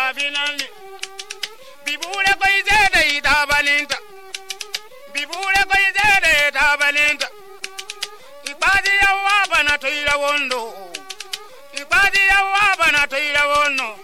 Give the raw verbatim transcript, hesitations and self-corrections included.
finalni bibule ko izede itabalinta bibule ko izede itabalinta ibadi ya wabana toira wondo ibadi ya wabana toira wondo